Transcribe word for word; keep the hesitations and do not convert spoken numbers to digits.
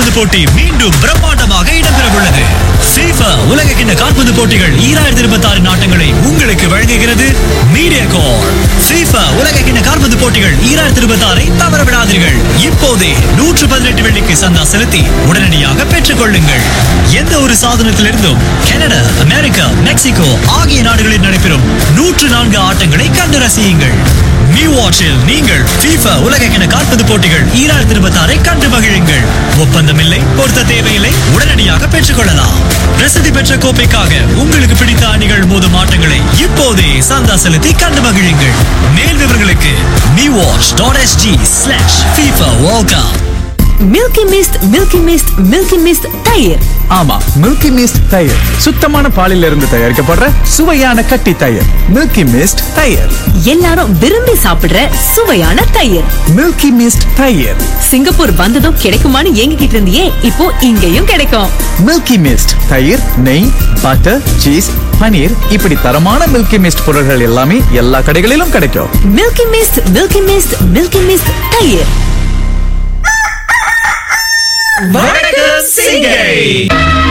கால்பந்து போட்டி மீண்டும் பிரம்மாண்டமாக இடம்பெறவுள்ளது. FIFA உலக கிண்ண கால்பந்து போட்டிகள் ஈராயிரத்தி இருபத்தி ஆறு நாட்டங்களை உங்களுக்கு வழங்குகிறது மீடியாகார்ப். FIFA உலக கிண்ண கால்பந்து போட்டிகள் ஈராயிரத்தி இருபத்தி ஆறை தவற விடாதீர்கள். இப்போதே நூற்று பதினெட்டு வெள்ளிக்கு சந்தா செலுத்தி உடனடியாக பெற்றுக் கொள்ளுங்கள். எந்த ஒரு சாதனத்திலிருந்தும் கனடா, அமெரிக்கா, மெக்சிகோ ஆகிய நாடுகளில் நடைபெறும் நூற்று நான்கு ஆட்டங்களை கண்டு ரசியுங்கள். மீ வாட்சில் நீங்கள் FIFA உலக கிண்ண கால்பந்து போட்டிகள் ஈராயிரத்தி இருபத்தி ஆறை கண்டு மகிழுங்கள். ஒப்பந்தமில்லை, பொருத்த தேவையில்லை, உடனடியாக பெற்றுக் கொள்ளலாம். பிரசித்தி பெற்ற கோப்பைக்காக உங்களுக்கு பிடித்த அணிகள் மோதும் ஆட்டங்களை இப்போதே சந்தா செலுத்தி கண்டு மகிழுங்கள். மேல் விவரங்களுக்கு me watch dot SG slash FIFA World Cup. Milky mist milky mist milky mist தயிர். ஆமா, மில்கி மிஸ்ட் தயிர் சுத்தமான பாலில் இருந்து தயாரிக்கப்படுற சுவையான கட்டி தயிர். மில்கி மிஸ்ட் தயிர், எல்லாரும் விரும்பி சாப்பிடுற சுவையான தயிர். மில்கி மிஸ்ட் தயிர். சிங்கப்பூர் வந்ததும் கிடைக்குமான்னு ஏங்கிக்கிட்டு இருந்தியே, இப்போ இங்கேயும் கிடைக்கும். மில்கி மிஸ்ட் தயிர், நெய், பட்டர், சீஸ், பனீர், இப்படி தரமான மில்கி மிஸ்ட் பொருட்கள் எல்லாமே எல்லா கடைகளிலும் கிடைக்கும். Milky mist milky mist milky mist தயிர். வணக்கம் சிங்கை.